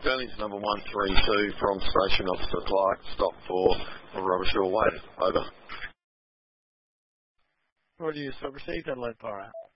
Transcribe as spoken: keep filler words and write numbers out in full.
Burlington number one three two from Station Officer Clark, stop for Robertshaw Way. Over. Roger, you so received Adelaide Power out.